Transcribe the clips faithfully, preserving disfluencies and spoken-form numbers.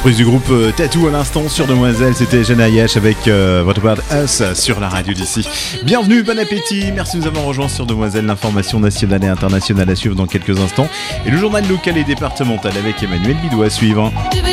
Reprise du groupe euh, Tattoo à l'instant sur Demoiselle, c'était Jenna Yash avec euh, What About Us sur la radio d'ici. Bienvenue, bon appétit, merci de nous avoir rejoints sur Demoiselle, l'information nationale et internationale à suivre dans quelques instants. Et le journal local et départemental avec Emmanuel Bidot à suivre.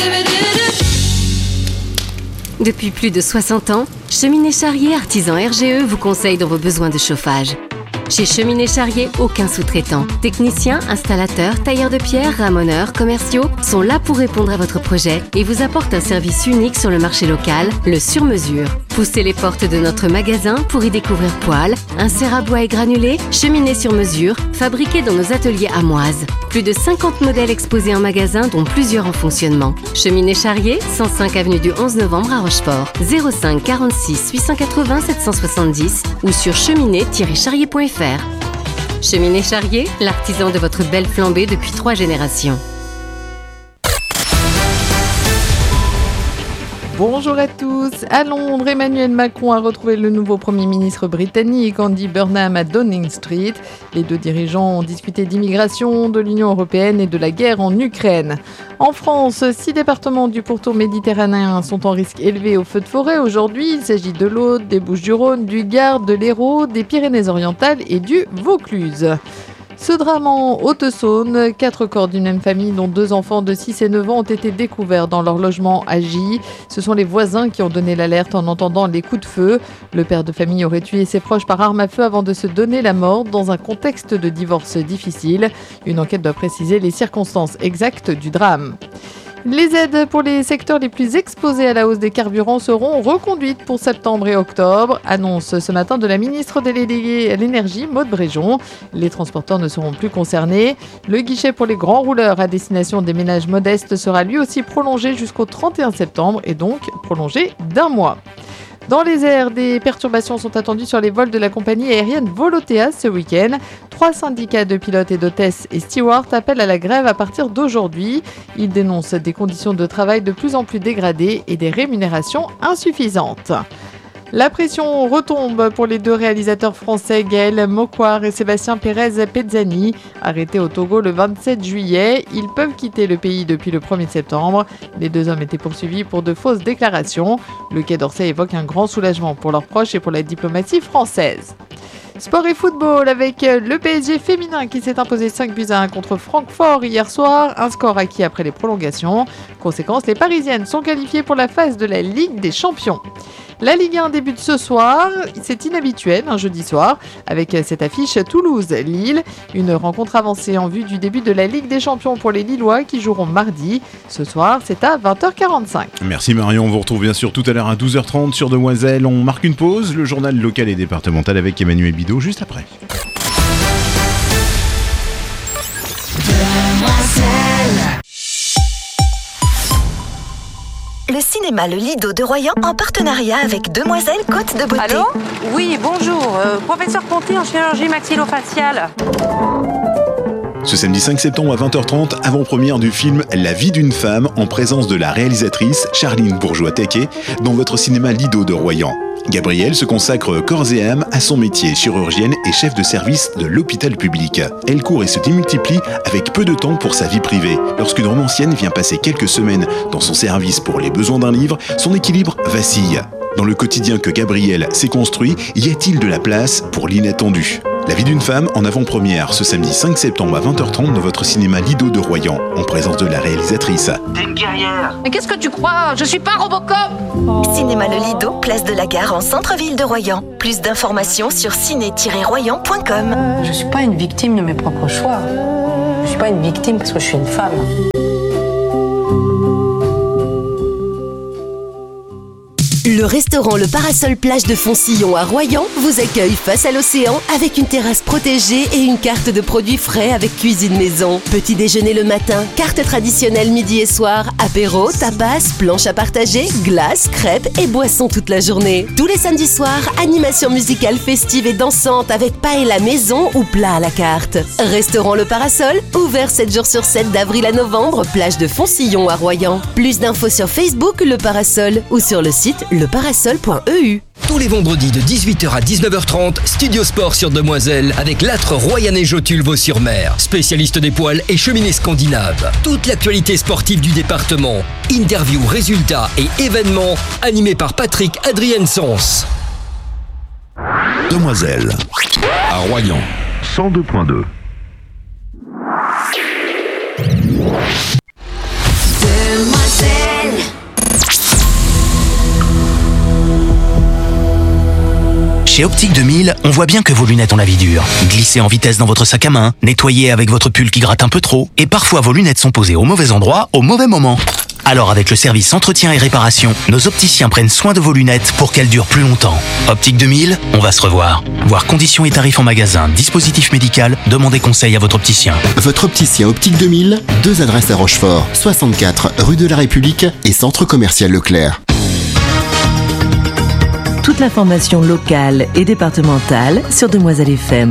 Depuis plus de soixante ans, Cheminée Charrier Artisan R G E vous conseille dans vos besoins de chauffage. Chez Cheminée Charrier, aucun sous-traitant. Techniciens, installateurs, tailleurs de pierre, ramoneurs, commerciaux sont là pour répondre à votre projet et vous apportent un service unique sur le marché local, le sur-mesure. Poussez les portes de notre magasin pour y découvrir poêles, inserts à bois et granulés, cheminées sur mesure, fabriquées dans nos ateliers amoises. Plus de cinquante modèles exposés en magasin, dont plusieurs en fonctionnement. Cheminée Charrier, cent cinq avenue du onze novembre à Rochefort. zéro cinq quarante-six huit cent quatre-vingts sept cent soixante-dix ou sur cheminée tiret charrier point f r. Cheminée Charrier, l'artisan de votre belle flambée depuis trois générations. Bonjour à tous. À Londres, Emmanuel Macron a retrouvé le nouveau Premier ministre britannique Andy Burnham à Downing Street. Les deux dirigeants ont discuté d'immigration, de l'Union européenne et de la guerre en Ukraine. En France, six départements du pourtour méditerranéen sont en risque élevé au feu de forêt aujourd'hui. Il s'agit de l'Aude, des Bouches-du-Rhône, du Gard, de l'Hérault, des Pyrénées-Orientales et du Vaucluse. Ce drame en Haute-Saône, quatre corps d'une même famille dont deux enfants de six et neuf ans ont été découverts dans leur logement à Gy. Ce sont les voisins qui ont donné l'alerte en entendant les coups de feu. Le père de famille aurait tué ses proches par arme à feu avant de se donner la mort dans un contexte de divorce difficile. Une enquête doit préciser les circonstances exactes du drame. Les aides pour les secteurs les plus exposés à la hausse des carburants seront reconduites pour septembre et octobre, annonce ce matin de la ministre déléguée à l'énergie, Maud Bréjon. Les transporteurs ne seront plus concernés. Le guichet pour les grands rouleurs à destination des ménages modestes sera lui aussi prolongé jusqu'au trente et un septembre et donc prolongé d'un mois. Dans les airs, des perturbations sont attendues sur les vols de la compagnie aérienne Volotea ce week-end. Trois syndicats de pilotes et d'hôtesses et stewards appellent à la grève à partir d'aujourd'hui. Ils dénoncent des conditions de travail de plus en plus dégradées et des rémunérations insuffisantes. La pression retombe pour les deux réalisateurs français Gaël Mokwar et Sébastien Pérez Pezzani. Arrêtés au Togo le vingt-sept juillet, ils peuvent quitter le pays depuis le premier septembre. Les deux hommes étaient poursuivis pour de fausses déclarations. Le Quai d'Orsay évoque un grand soulagement pour leurs proches et pour la diplomatie française. Sport et football avec le P S G féminin qui s'est imposé cinq buts à un contre Francfort hier soir, un score acquis après les prolongations. Conséquence, les Parisiennes sont qualifiées pour la phase de la Ligue des Champions. La Ligue un débute ce soir, c'est inhabituel, un jeudi soir, avec cette affiche Toulouse-Lille. Une rencontre avancée en vue du début de la Ligue des Champions pour les Lillois qui joueront mardi. Ce soir, c'est à vingt heures quarante-cinq. Merci Marion, on vous retrouve bien sûr tout à l'heure à douze heures trente sur Demoiselle. On marque une pause, le journal local et départemental avec Emmanuel Bidot juste après. Le cinéma Le Lido de Royan en partenariat avec Demoiselle Côte de Beauté. Allô ? Oui, bonjour. Euh, professeur Ponty en chirurgie maxillofaciale. Ce samedi cinq septembre à vingt heures trente, avant-première du film La vie d'une femme en présence de la réalisatrice Charline Bourgeois-Tequet dans votre cinéma Lido de Royan. Gabrielle se consacre corps et âme à son métier, chirurgienne et chef de service de l'hôpital public. Elle court et se démultiplie avec peu de temps pour sa vie privée. Lorsqu'une romancienne vient passer quelques semaines dans son service pour les besoins d'un livre, son équilibre vacille. Dans le quotidien que Gabrielle s'est construit, y a-t-il de la place pour l'inattendu ? La vie d'une femme en avant-première ce samedi cinq septembre à vingt heures trente dans votre cinéma Lido de Royan, en présence de la réalisatrice. T'es une guerrière. Mais qu'est-ce que tu crois ? Je suis pas Robocop. Oh. Cinéma Le Lido, place de la Gare en centre-ville de Royan. Plus d'informations sur ciné tiret royan point com. Je suis pas une victime de mes propres choix. Je suis pas une victime parce que je suis une femme. Le restaurant Le Parasol Plage de Foncillon à Royan vous accueille face à l'océan avec une terrasse protégée et une carte de produits frais avec cuisine maison. Petit déjeuner le matin, carte traditionnelle midi et soir, apéro, tapas, planche à partager, glace, crêpes et boissons toute la journée. Tous les samedis soirs, animation musicale festive et dansante avec paella maison ou plat à la carte. Restaurant Le Parasol, ouvert sept jours sur sept d'avril à novembre, plage de Foncillon à Royan. Plus d'infos sur Facebook Le Parasol ou sur le site le parasol point e u. Tous les vendredis de dix-huit heures à dix-neuf heures trente, Studio Sport sur Demoiselle avec l'âtre Royanais Jotul Vaux-sur-Mer, spécialiste des poils et cheminées scandinaves. Toute l'actualité sportive du département, interviews, résultats et événements animés par Patrick Adrien-Sens. Demoiselle, à Royan, cent deux point deux. Demoiselle. Chez Optique deux mille, on voit bien que vos lunettes ont la vie dure. Glissez en vitesse dans votre sac à main, nettoyez avec votre pull qui gratte un peu trop, et parfois vos lunettes sont posées au mauvais endroit, au mauvais moment. Alors avec le service entretien et réparation, nos opticiens prennent soin de vos lunettes pour qu'elles durent plus longtemps. Optique deux mille, on va se revoir. Voir conditions et tarifs en magasin, dispositif médical, demandez conseil à votre opticien. Votre opticien Optique deux mille, deux adresses à Rochefort, soixante-quatre rue de la République et centre commercial Leclerc. Toute l'information locale et départementale sur Demoiselle F M.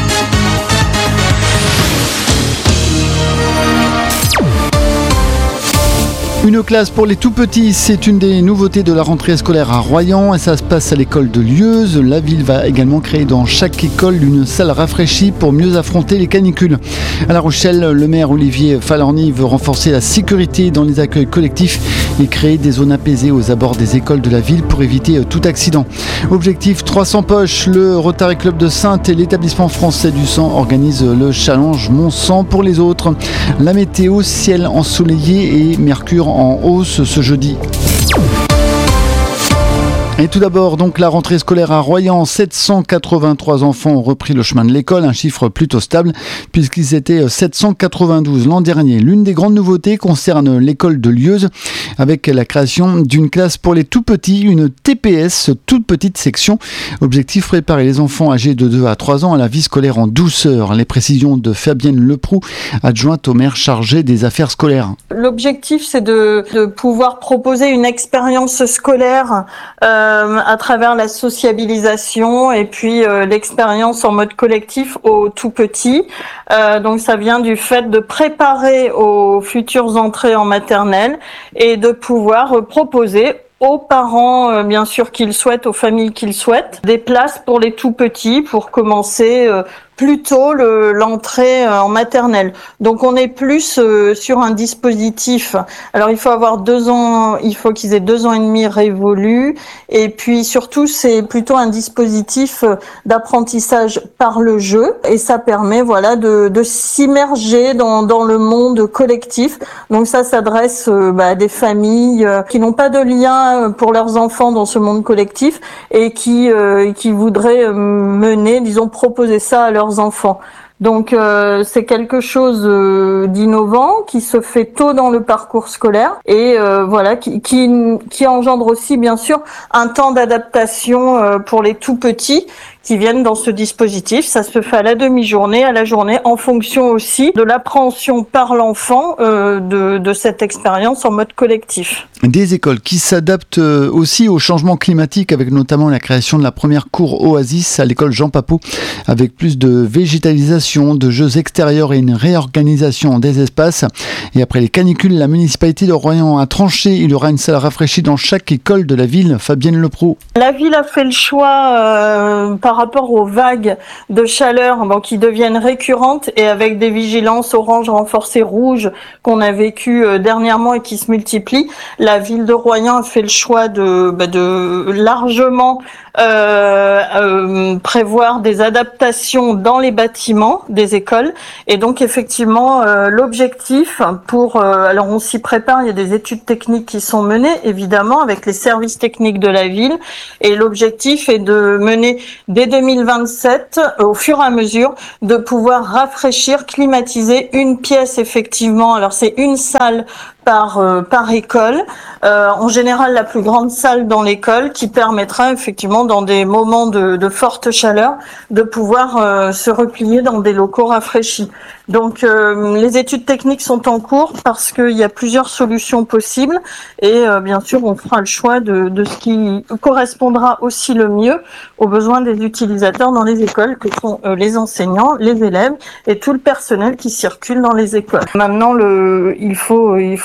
Une classe pour les tout-petits, c'est une des nouveautés de la rentrée scolaire à Royan et ça se passe à l'école de Lieuze. La ville va également créer dans chaque école une salle rafraîchie pour mieux affronter les canicules. À La Rochelle, le maire Olivier Falorni veut renforcer la sécurité dans les accueils collectifs et créer des zones apaisées aux abords des écoles de la ville pour éviter tout accident. Objectif trois cents poches, le Rotary Club de Saintes et l'établissement français du sang organisent le challenge Mon sang pour les autres. La météo, ciel ensoleillé et mercure en hausse ce jeudi. Et tout d'abord, donc la rentrée scolaire à Royan, sept cent quatre-vingt-trois enfants ont repris le chemin de l'école, un chiffre plutôt stable puisqu'ils étaient sept cent quatre-vingt-douze l'an dernier. L'une des grandes nouveautés concerne l'école de Lieuze avec la création d'une classe pour les tout-petits, une T P S, toute petite section. Objectif, préparer les enfants âgés de deux à trois ans à la vie scolaire en douceur. Les précisions de Fabienne Leproux, adjointe au maire chargée des affaires scolaires. L'objectif, c'est de, de pouvoir proposer une expérience scolaire euh, à travers la sociabilisation et puis euh, l'expérience en mode collectif aux tout petits. Euh, donc ça vient du fait de préparer aux futures entrées en maternelle et de pouvoir euh, proposer aux parents, euh, bien sûr, qu'ils souhaitent, aux familles qu'ils souhaitent, des places pour les tout petits pour commencer euh, plus tôt le, l'entrée euh, en maternelle. Donc on est plus euh, sur un dispositif. Alors il faut avoir deux ans, il faut qu'ils aient deux ans et demi révolus. Et puis surtout c'est plutôt un dispositif d'apprentissage par le jeu. Et ça permet voilà de, de s'immerger dans, dans le monde collectif. Donc ça s'adresse euh, bah, à des familles euh, qui n'ont pas de lien pour leurs enfants dans ce monde collectif et qui euh, qui voudraient mener, disons, proposer ça à leurs enfants. Donc euh, c'est quelque chose euh, d'innovant qui se fait tôt dans le parcours scolaire et euh, voilà qui, qui qui engendre aussi bien sûr un temps d'adaptation euh, pour les tout petits qui viennent dans ce dispositif. Ça se fait à la demi-journée, à la journée, en fonction aussi de l'appréhension par l'enfant euh, de, de cette expérience en mode collectif. Des écoles qui s'adaptent aussi au changement climatique avec notamment la création de la première cour Oasis à l'école Jean Papot avec plus de végétalisation, de jeux extérieurs et une réorganisation des espaces. Et après les canicules, la municipalité de Royan a tranché. Il y aura une salle rafraîchie dans chaque école de la ville. Fabienne Leproux. La ville a fait le choix euh, par rapport aux vagues de chaleur bon, qui deviennent récurrentes et avec des vigilances orange renforcées rouges qu'on a vécues euh, dernièrement et qui se multiplient. La ville de Royan a fait le choix de, bah, de largement euh, euh, prévoir des adaptations dans les bâtiments des écoles. Et donc effectivement, euh, l'objectif pour... Euh, alors on s'y prépare, il y a des études techniques qui sont menées, évidemment, avec les services techniques de la ville. Et l'objectif est de mener dès deux mille vingt-sept, au fur et à mesure, de pouvoir rafraîchir, climatiser une pièce, effectivement. Alors c'est une salle par euh, par école, euh, en général la plus grande salle dans l'école qui permettra effectivement dans des moments de, de forte chaleur de pouvoir euh, se replier dans des locaux rafraîchis. Donc euh, les études techniques sont en cours parce qu'il y a plusieurs solutions possibles et euh, bien sûr on fera le choix de, de ce qui correspondra aussi le mieux aux besoins des utilisateurs dans les écoles que sont euh, les enseignants, les élèves et tout le personnel qui circule dans les écoles. Maintenant le il faut il faut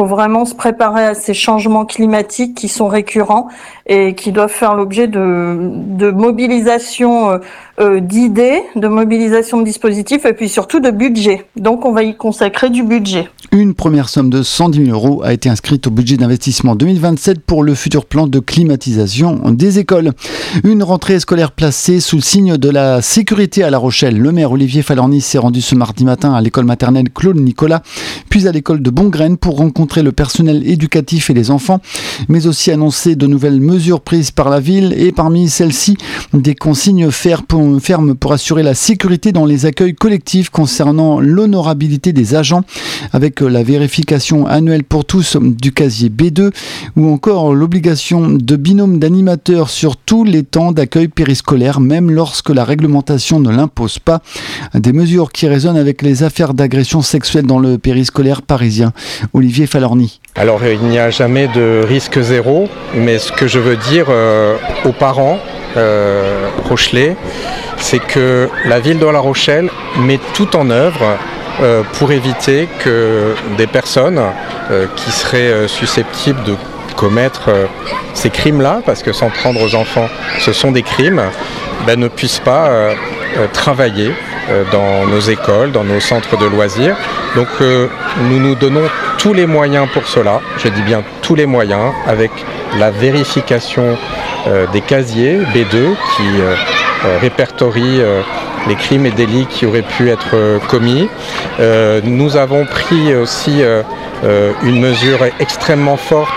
faut vraiment se préparer à ces changements climatiques qui sont récurrents et qui doivent faire l'objet de, de mobilisation euh, euh, d'idées, de mobilisation de dispositifs et puis surtout de budget. Donc on va y consacrer du budget. Une première somme de cent dix mille euros a été inscrite au budget d'investissement deux mille vingt-sept pour le futur plan de climatisation des écoles. Une rentrée scolaire placée sous le signe de la sécurité à La Rochelle. Le maire Olivier Falorni s'est rendu ce mardi matin à l'école maternelle Claude Nicolas, puis à l'école de Bongraine pour rencontrer le personnel éducatif et les enfants, mais aussi annoncer de nouvelles mesures prises par la ville et parmi celles-ci, des consignes fermes pour assurer la sécurité dans les accueils collectifs concernant l'honorabilité des agents, avec la vérification annuelle pour tous du casier B deux ou encore l'obligation de binôme d'animateurs sur tous les temps d'accueil périscolaire, même lorsque la réglementation ne l'impose pas. Des mesures qui résonnent avec les affaires d'agression sexuelle dans le périscolaire parisien. Olivier Falorni. Alors il n'y a jamais de risque zéro, mais ce que je veux dire euh, aux parents euh, rochelais, c'est que la ville de La Rochelle met tout en œuvre euh, pour éviter que des personnes euh, qui seraient euh, susceptibles de commettre euh, ces crimes-là, parce que s'en prendre aux enfants, ce sont des crimes, ben, ne puissent pas euh, euh, travailler euh, dans nos écoles, dans nos centres de loisirs. Donc euh, nous nous donnons tous les moyens pour cela, je dis bien tous les moyens, avec la vérification euh, des casiers B deux qui euh, euh, répertorient euh, les crimes et délits qui auraient pu être euh, commis. Euh, nous avons pris aussi euh, euh, une mesure extrêmement forte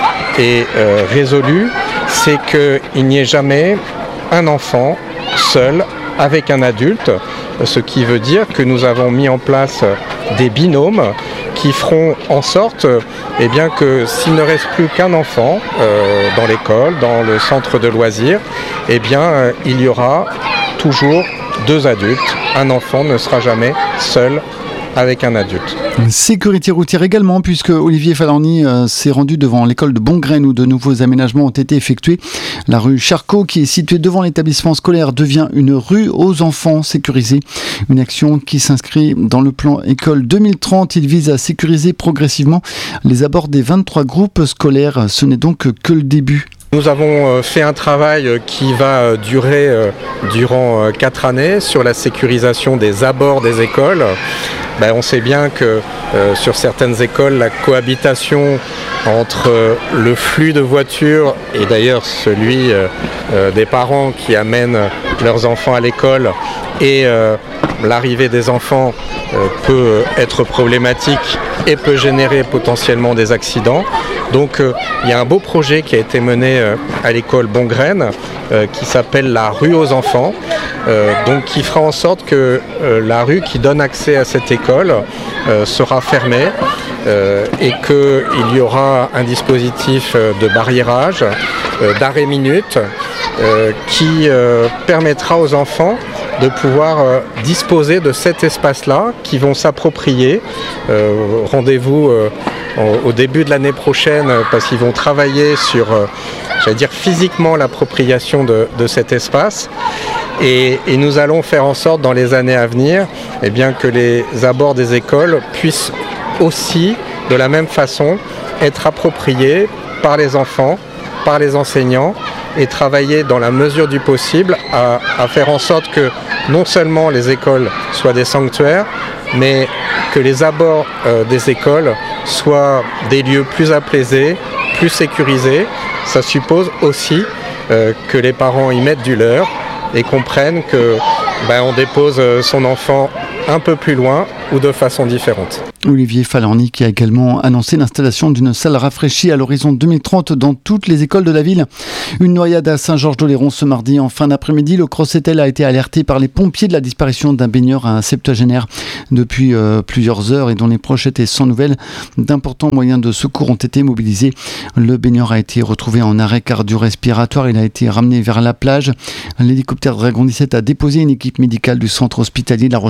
et euh, résolue, c'est qu'il n'y ait jamais un enfant seul avec un adulte, ce qui veut dire que nous avons mis en place des binômes qui feront en sorte eh bien, que s'il ne reste plus qu'un enfant euh, dans l'école, dans le centre de loisirs, eh bien, euh, il y aura toujours deux adultes. Un enfant ne sera jamais seul avec un adulte. Sécurité routière également, puisque Olivier Falorni euh, s'est rendu devant l'école de Bongraine où de nouveaux aménagements ont été effectués. La rue Charcot, qui est située devant l'établissement scolaire, devient une rue aux enfants sécurisée. Une action qui s'inscrit dans le plan École deux mille trente. Il vise à sécuriser progressivement les abords des vingt-trois groupes scolaires. Ce n'est donc que le début. Nous avons fait un travail qui va durer durant quatre années sur la sécurisation des abords des écoles. Ben, on sait bien que euh, sur certaines écoles, la cohabitation entre euh, le flux de voitures et d'ailleurs celui euh, euh, des parents qui amènent leurs enfants à l'école et euh, l'arrivée des enfants euh, peut être problématique et peut générer potentiellement des accidents. Donc euh, il y a un beau projet qui a été mené euh, à l'école Bongraine euh, qui s'appelle la rue aux enfants, euh, donc qui fera en sorte que euh, la rue qui donne accès à cette école euh, sera fermée euh, et qu'il y aura un dispositif euh, de barriérage, euh, d'arrêt minute euh, qui euh, permettra aux enfants de pouvoir euh, disposer de cet espace-là qui vont s'approprier. Euh, rendez-vous euh, au début de l'année prochaine parce qu'ils vont travailler sur, euh, j'allais dire physiquement l'appropriation de, de cet espace et, et nous allons faire en sorte dans les années à venir eh bien, que les abords des écoles puissent aussi de la même façon être appropriés par les enfants, par les enseignants et travailler dans la mesure du possible à, à faire en sorte que non seulement les écoles soient des sanctuaires, mais que les abords euh, des écoles soient des lieux plus apaisés, plus sécurisés. Ça suppose aussi euh, que les parents y mettent du leur et comprennent que ben, on dépose son enfant un peu plus loin ou de façon différente. Olivier Falorni qui a également annoncé l'installation d'une salle rafraîchie à l'horizon deux mille trente dans toutes les écoles de la ville. Une noyade à Saint-Georges-d'Oléron ce mardi en fin d'après-midi. Le Crossetel a été alerté par les pompiers de la disparition d'un baigneur, un septuagénaire, depuis euh, plusieurs heures et dont les proches étaient sans nouvelles. D'importants moyens de secours ont été mobilisés. Le baigneur a été retrouvé en arrêt cardio-respiratoire. Il a été ramené vers la plage. L'hélicoptère Dragon dix-sept a déposé une équipe médicale du centre hospitalier de La Rochelle sur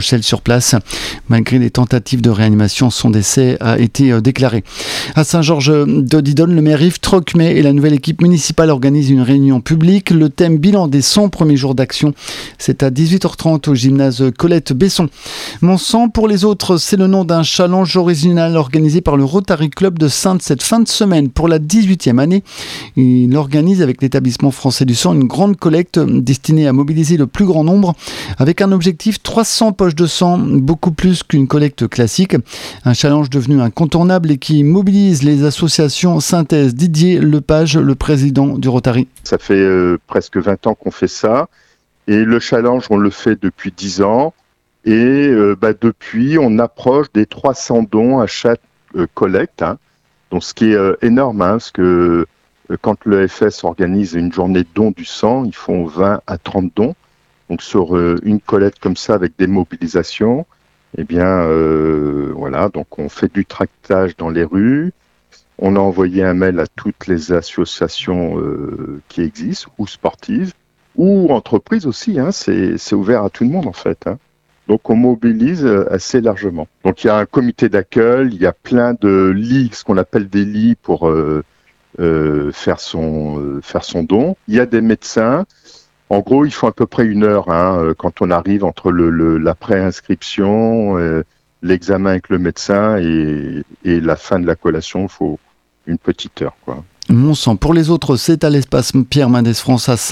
place. Malgré les tentatives de réanimation, son décès a été déclaré. À Saint-Georges-de-Didonne, le maire Yves Trocmé et la nouvelle équipe municipale organisent une réunion publique. Le thème bilan des cent premiers jours d'action, c'est à dix-huit heures trente au gymnase Colette Besson. Mon sang pour les autres, c'est le nom d'un challenge original organisé par le Rotary Club de Saintes cette fin de semaine pour la dix-huitième année. Il organise avec l'établissement français du sang une grande collecte destinée à mobiliser le plus grand nombre avec un objectif trois cents poches de sang, beaucoup plus qu'une collecte classique. Un challenge devenu incontournable et qui mobilise les associations Synthèse. Didier Lepage, le président du Rotary. Ça fait euh, presque vingt ans qu'on fait ça et le challenge on le fait depuis dix ans et euh, bah, depuis on approche des trois cents dons à chaque euh, collecte, hein. Donc ce qui est euh, énorme, hein, parce que euh, quand le F S organise une journée de don du sang, ils font vingt à trente dons. Donc sur euh, une collecte comme ça avec des mobilisations, eh bien euh, voilà, donc on fait du tractage dans les rues. On a envoyé un mail à toutes les associations euh, qui existent, ou sportives, ou entreprises aussi, hein, c'est, c'est ouvert à tout le monde en fait, hein. Donc on mobilise assez largement. Donc il y a un comité d'accueil, il y a plein de lits, ce qu'on appelle des lits pour euh, euh, faire son euh, faire son don. Il y a des médecins. En gros, il faut à peu près une heure hein, quand on arrive entre le, le la préinscription, euh, l'examen avec le médecin et, et la fin de la collation. Il faut une petite heure, quoi. Mon sang pour les autres, c'est à l'espace Pierre Mendès France à Saint